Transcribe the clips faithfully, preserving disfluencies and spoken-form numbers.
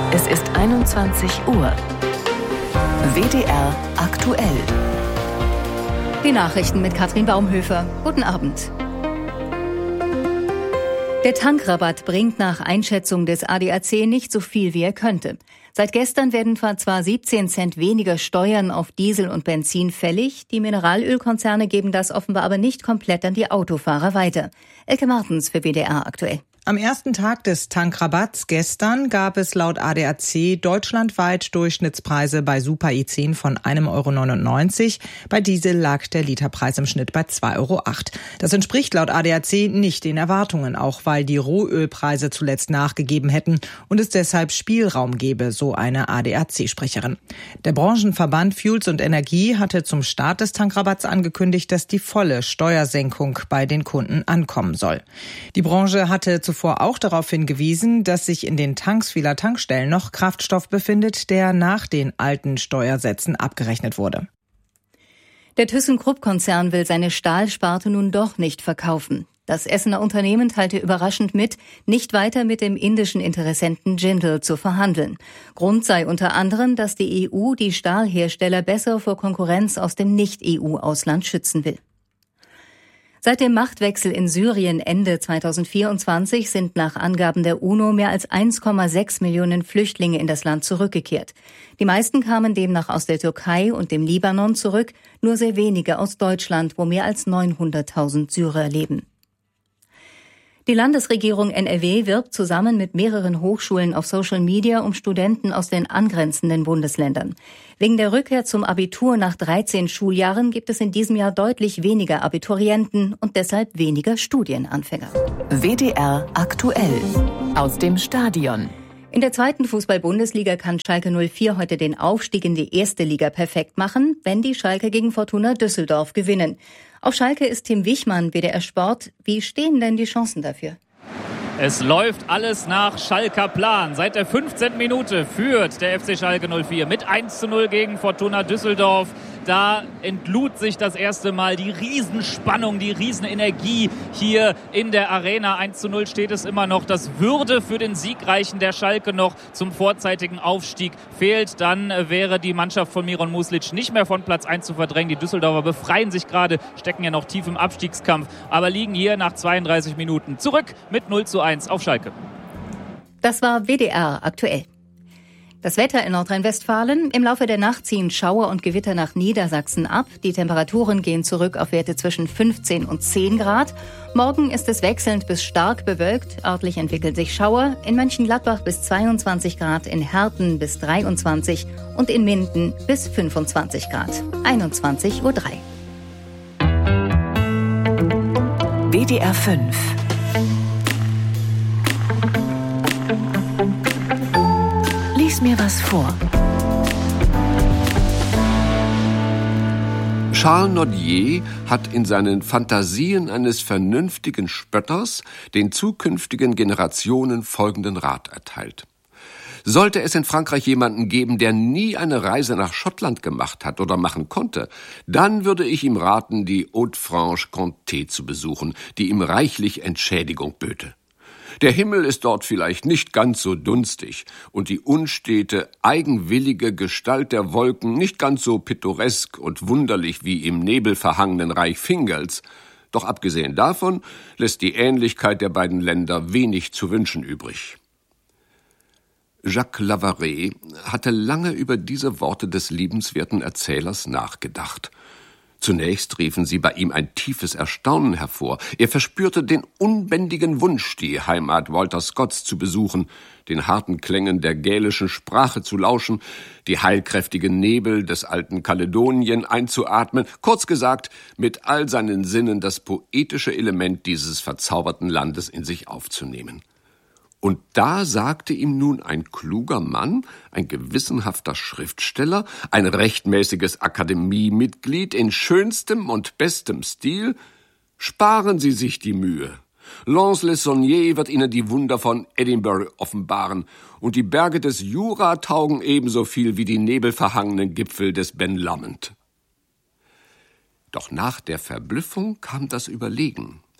Es ist einundzwanzig Uhr. W D R aktuell. Die Nachrichten mit Katrin Baumhöfer. Guten Abend. Der Tankrabatt bringt nach Einschätzung des A D A C nicht so viel, wie er könnte. Seit gestern werden zwar siebzehn Cent weniger Steuern auf Diesel und Benzin fällig. Die Mineralölkonzerne geben das offenbar aber nicht komplett an die Autofahrer weiter. Elke Martens für W D R aktuell. Am ersten Tag des Tankrabatts gestern gab es laut A D A C deutschlandweit Durchschnittspreise bei Super I zehn von ein Euro neunundneunzig. Bei Diesel lag der Literpreis im Schnitt bei zwei Euro acht. Das entspricht laut A D A C nicht den Erwartungen, auch weil die Rohölpreise zuletzt nachgegeben hätten und es deshalb Spielraum gebe, so eine A D A C-Sprecherin. Der Branchenverband Fuels und Energie hatte zum Start des Tankrabatts angekündigt, dass die volle Steuersenkung bei den Kunden ankommen soll. Die Branche hatte zuvor auch darauf hingewiesen, dass sich in den Tanks vieler Tankstellen noch Kraftstoff befindet, der nach den alten Steuersätzen abgerechnet wurde. Der ThyssenKrupp-Konzern will seine Stahlsparte nun doch nicht verkaufen. Das Essener Unternehmen teilte überraschend mit, nicht weiter mit dem indischen Interessenten Jindal zu verhandeln. Grund sei unter anderem, dass die E U die Stahlhersteller besser vor Konkurrenz aus dem Nicht-E U-Ausland schützen will. Seit dem Machtwechsel in Syrien Ende zweitausendvierundzwanzig sind nach Angaben der UNO mehr als eins Komma sechs Millionen Flüchtlinge in das Land zurückgekehrt. Die meisten kamen demnach aus der Türkei und dem Libanon zurück, nur sehr wenige aus Deutschland, wo mehr als neunhunderttausend Syrer leben. Die Landesregierung N R W wirbt zusammen mit mehreren Hochschulen auf Social Media um Studenten aus den angrenzenden Bundesländern. Wegen der Rückkehr zum Abitur nach dreizehn Schuljahren gibt es in diesem Jahr deutlich weniger Abiturienten und deshalb weniger Studienanfänger. W D R aktuell aus dem Stadion. In der zweiten Fußball-Bundesliga kann Schalke null vier heute den Aufstieg in die erste Liga perfekt machen, wenn die Schalker gegen Fortuna Düsseldorf gewinnen. Auf Schalke ist Tim Wichmann, W D R Sport. Wie stehen denn die Chancen dafür? Es läuft alles nach Schalker Plan. Seit der fünfzehnten Minute führt der F C Schalke null vier mit eins zu null gegen Fortuna Düsseldorf. Da entlud sich das erste Mal die Riesenspannung, die Riesenenergie hier in der Arena. eins zu null steht es immer noch. Das würde für den Siegreichen der Schalke noch zum vorzeitigen Aufstieg fehlt. Dann wäre die Mannschaft von Miron Muslic nicht mehr von Platz eins zu verdrängen. Die Düsseldorfer befreien sich gerade, stecken ja noch tief im Abstiegskampf, aber liegen hier nach zweiunddreißig Minuten zurück mit null zu eins auf Schalke. Das war W D R aktuell. Das Wetter in Nordrhein-Westfalen. Im Laufe der Nacht ziehen Schauer und Gewitter nach Niedersachsen ab. Die Temperaturen gehen zurück auf Werte zwischen fünfzehn und zehn Grad. Morgen ist es wechselnd bis stark bewölkt. Örtlich entwickeln sich Schauer. In Mönchengladbach bis zweiundzwanzig Grad, in Herten bis dreiundzwanzig und in Minden bis fünfundzwanzig Grad. einundzwanzig Uhr drei. W D R fünf. Lies mir was vor. Charles Nodier hat in seinen Fantasien eines vernünftigen Spötters den zukünftigen Generationen folgenden Rat erteilt. Sollte es in Frankreich jemanden geben, der nie eine Reise nach Schottland gemacht hat oder machen konnte, dann würde ich ihm raten, die Haute-Franche-Comté zu besuchen, die ihm reichlich Entschädigung böte. Der Himmel ist dort vielleicht nicht ganz so dunstig und die unstete, eigenwillige Gestalt der Wolken nicht ganz so pittoresk und wunderlich wie im nebelverhangenen Reich Fingals. Doch abgesehen davon lässt die Ähnlichkeit der beiden Länder wenig zu wünschen übrig. Jacques Lavare hatte lange über diese Worte des liebenswerten Erzählers nachgedacht. Zunächst riefen sie bei ihm ein tiefes Erstaunen hervor. Er verspürte den unbändigen Wunsch, die Heimat Walter Scotts zu besuchen, den harten Klängen der gälischen Sprache zu lauschen, die heilkräftigen Nebel des alten Kaledonien einzuatmen, kurz gesagt, mit all seinen Sinnen das poetische Element dieses verzauberten Landes in sich aufzunehmen. Und da sagte ihm nun ein kluger Mann, ein gewissenhafter Schriftsteller, ein rechtmäßiges Akademiemitglied in schönstem und bestem Stil: Sparen Sie sich die Mühe. Lons-le-Saunier wird Ihnen die Wunder von Edinburgh offenbaren, und die Berge des Jura taugen ebenso viel wie die nebelverhangenen Gipfel des Ben Lomond. Doch nach der Verblüffung kam das Überlegen.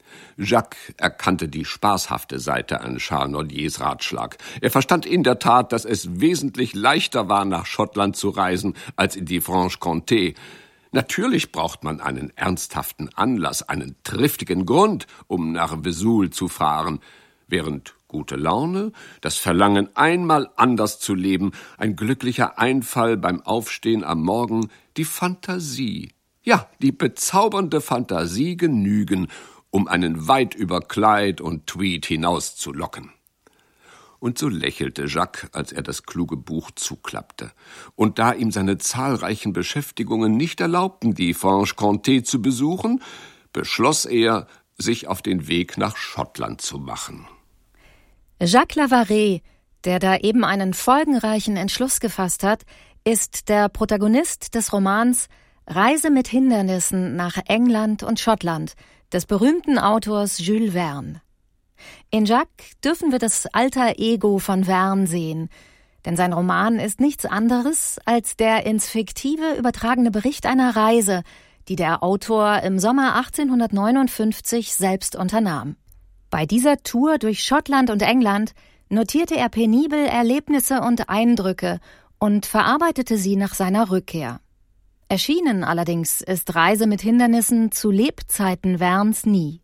Jacques erkannte die spaßhafte Seite an Charles Nodiers Ratschlag. Er verstand in der Tat, dass es wesentlich leichter war, nach Schottland zu reisen, als in die Franche-Comté. Natürlich braucht man einen ernsthaften Anlass, einen triftigen Grund, um nach Vesoul zu fahren, während gute Laune, das Verlangen, einmal anders zu leben, ein glücklicher Einfall beim Aufstehen am Morgen, die Fantasie, ja, die bezaubernde Fantasie genügen, um einen weit über Clyde und Tweed hinauszulocken. Und so lächelte Jacques, als er das kluge Buch zuklappte. Und da ihm seine zahlreichen Beschäftigungen nicht erlaubten, die Franche-Comté zu besuchen, beschloss er, sich auf den Weg nach Schottland zu machen. Jacques Lavare, der da eben einen folgenreichen Entschluss gefasst hat, ist der Protagonist des Romans Reise mit Hindernissen nach England und Schottland des berühmten Autors Jules Verne. In Jacques dürfen wir das Alter Ego von Verne sehen, denn sein Roman ist nichts anderes als der ins Fiktive übertragene Bericht einer Reise, die der Autor im Sommer achtzehnhundertneunundfünfzig selbst unternahm. Bei dieser Tour durch Schottland und England notierte er penibel Erlebnisse und Eindrücke und verarbeitete sie nach seiner Rückkehr. Erschienen allerdings ist Reise mit Hindernissen zu Lebzeiten Vernes nie.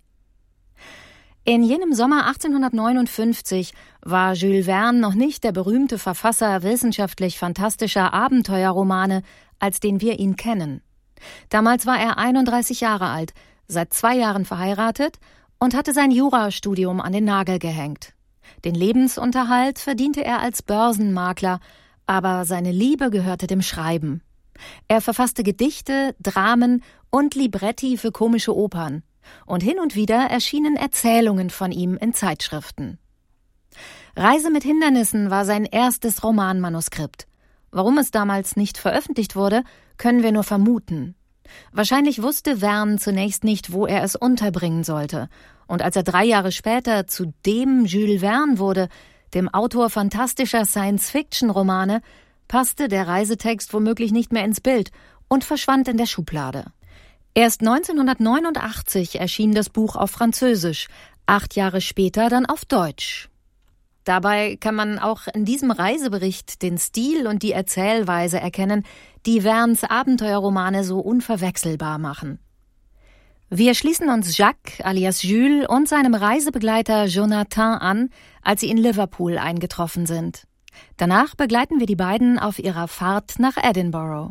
In jenem Sommer achtzehnhundertneunundfünfzig war Jules Verne noch nicht der berühmte Verfasser wissenschaftlich-fantastischer Abenteuerromane, als den wir ihn kennen. Damals war er einunddreißig Jahre alt, seit zwei Jahren verheiratet und hatte sein Jurastudium an den Nagel gehängt. Den Lebensunterhalt verdiente er als Börsenmakler, aber seine Liebe gehörte dem Schreiben. Er verfasste Gedichte, Dramen und Libretti für komische Opern. Und hin und wieder erschienen Erzählungen von ihm in Zeitschriften. Reise mit Hindernissen war sein erstes Romanmanuskript. Warum es damals nicht veröffentlicht wurde, können wir nur vermuten. Wahrscheinlich wusste Verne zunächst nicht, wo er es unterbringen sollte. Und als er drei Jahre später zu dem Jules Verne wurde, dem Autor fantastischer Science-Fiction-Romane, passte der Reisetext womöglich nicht mehr ins Bild und verschwand in der Schublade. Erst neunzehnhundertneunundachtzig erschien das Buch auf Französisch, acht Jahre später dann auf Deutsch. Dabei kann man auch in diesem Reisebericht den Stil und die Erzählweise erkennen, die Vernes Abenteuerromane so unverwechselbar machen. Wir schließen uns Jacques alias Jules und seinem Reisebegleiter Jonathan an, als sie in Liverpool eingetroffen sind. Danach begleiten wir die beiden auf ihrer Fahrt nach Edinburgh.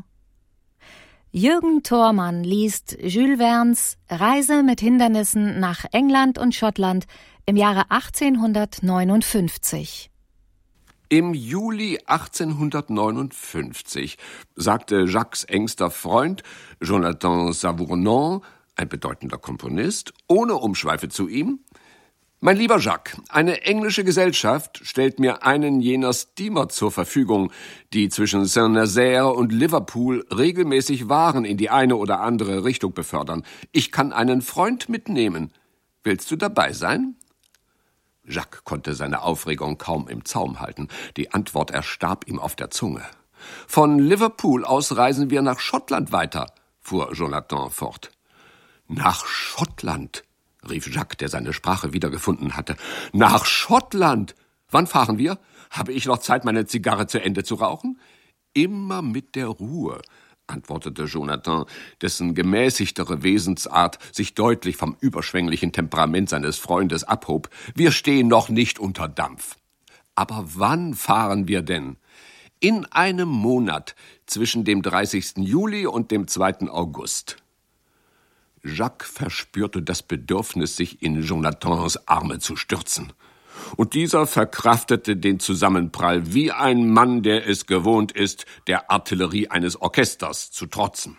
Jürgen Thormann liest Jules Vernes Reise mit Hindernissen nach England und Schottland im Jahre achtzehnhundertneunundfünfzig. Im Juli achtzehnhundertneunundfünfzig sagte Jacques engster Freund Jonathan Savournant, ein bedeutender Komponist, ohne Umschweife zu ihm: Mein lieber Jacques, eine englische Gesellschaft stellt mir einen jener Steamer zur Verfügung, die zwischen Saint-Nazaire und Liverpool regelmäßig Waren in die eine oder andere Richtung befördern. Ich kann einen Freund mitnehmen. Willst du dabei sein? Jacques konnte seine Aufregung kaum im Zaum halten. Die Antwort erstarb ihm auf der Zunge. Von Liverpool aus reisen wir nach Schottland weiter, fuhr Jonathan fort. Nach Schottland, rief Jacques, der seine Sprache wiedergefunden hatte. Nach Schottland! Wann fahren wir? Habe ich noch Zeit, meine Zigarre zu Ende zu rauchen? Immer mit der Ruhe, antwortete Jonathan, dessen gemäßigtere Wesensart sich deutlich vom überschwänglichen Temperament seines Freundes abhob. Wir stehen noch nicht unter Dampf. Aber wann fahren wir denn? In einem Monat, zwischen dem dreißigsten Juli und dem zweiten August. Jacques verspürte das Bedürfnis, sich in Jonathans Arme zu stürzen. Und dieser verkraftete den Zusammenprall wie ein Mann, der es gewohnt ist, der Artillerie eines Orchesters zu trotzen.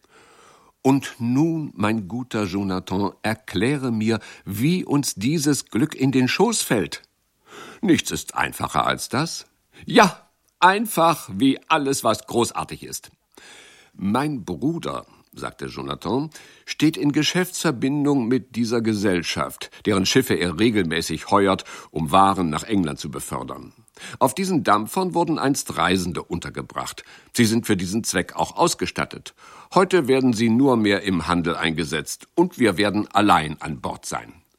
Und nun, mein guter Jonathan, erkläre mir, wie uns dieses Glück in den Schoß fällt. Nichts ist einfacher als das. Ja, einfach wie alles, was großartig ist. Mein Bruder, sagte Jonathan, steht in Geschäftsverbindung mit dieser Gesellschaft, deren Schiffe er regelmäßig heuert, um Waren nach England zu befördern. Auf diesen Dampfern wurden einst Reisende untergebracht. Sie sind für diesen Zweck auch ausgestattet. Heute werden sie nur mehr im Handel eingesetzt und wir werden allein an Bord sein.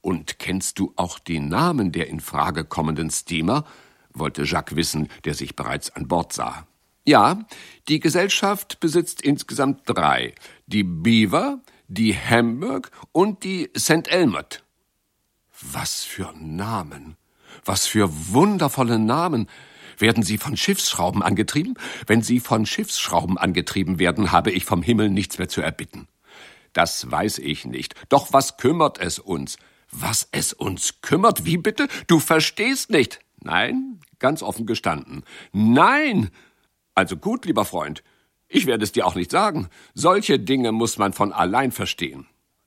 »Und kennst du auch die Namen der in Frage kommenden Steamer?« wollte Jacques wissen, der sich bereits an Bord sah. »Ja, die Gesellschaft besitzt insgesamt drei. Die Beaver, die Hamburg und die Saint Elmot.« Was für Namen! Was für wundervolle Namen! Werden sie von Schiffsschrauben angetrieben? Wenn sie von Schiffsschrauben angetrieben werden, habe ich vom Himmel nichts mehr zu erbitten. Das weiß ich nicht. Doch was kümmert es uns? Was es uns kümmert? Wie bitte? Du verstehst nicht. Nein, ganz offen gestanden. Nein! Also gut, lieber Freund. Ich werde es dir auch nicht sagen. Solche Dinge muss man von allein verstehen.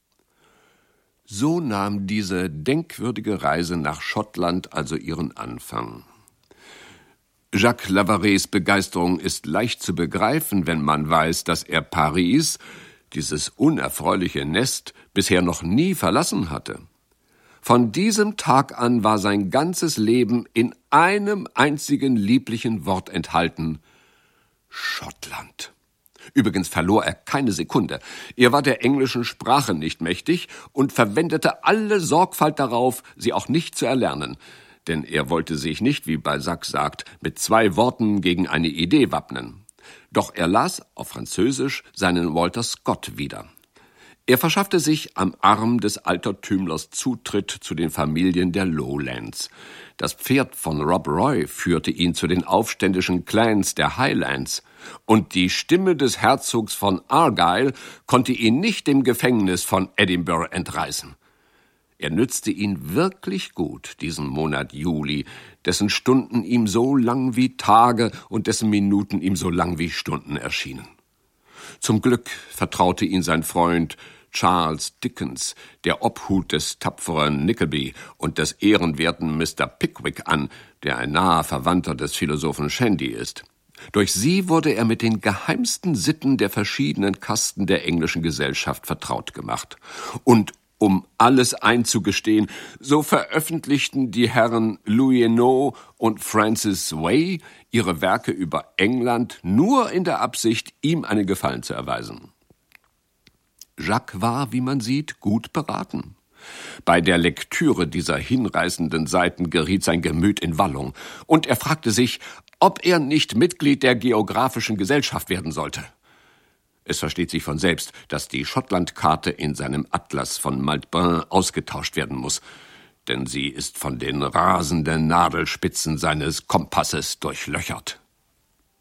So nahm diese denkwürdige Reise nach Schottland also ihren Anfang. Jacques Lavarets Begeisterung ist leicht zu begreifen, wenn man weiß, dass er Paris, dieses unerfreuliche Nest, bisher noch nie verlassen hatte. Von diesem Tag an war sein ganzes Leben in einem einzigen lieblichen Wort enthalten: Schottland. Übrigens verlor er keine Sekunde. Er war der englischen Sprache nicht mächtig und verwendete alle Sorgfalt darauf, sie auch nicht zu erlernen. Denn er wollte sich nicht, wie Balzac sagt, mit zwei Worten gegen eine Idee wappnen. Doch er las auf Französisch seinen Walter Scott wieder. Er verschaffte sich am Arm des Altertümlers Zutritt zu den Familien der Lowlands. Das Pferd von Rob Roy führte ihn zu den aufständischen Clans der Highlands. Und die Stimme des Herzogs von Argyle konnte ihn nicht dem Gefängnis von Edinburgh entreißen. Er nützte ihn wirklich gut, diesen Monat Juli, dessen Stunden ihm so lang wie Tage und dessen Minuten ihm so lang wie Stunden erschienen. Zum Glück vertraute ihn sein Freund Charles Dickens, der Obhut des tapferen Nickleby und des ehrenwerten Mister Pickwick an, der ein naher Verwandter des Philosophen Shandy ist. Durch sie wurde er mit den geheimsten Sitten der verschiedenen Kasten der englischen Gesellschaft vertraut gemacht. Und um alles einzugestehen, so veröffentlichten die Herren Louis Henault und Francis Way ihre Werke über England nur in der Absicht, ihm einen Gefallen zu erweisen. Jacques war, wie man sieht, gut beraten. Bei der Lektüre dieser hinreißenden Seiten geriet sein Gemüt in Wallung, und er fragte sich, ob er nicht Mitglied der Geographischen Gesellschaft werden sollte. Es versteht sich von selbst, dass die Schottlandkarte in seinem Atlas von Maltbrun ausgetauscht werden muss, denn sie ist von den rasenden Nadelspitzen seines Kompasses durchlöchert.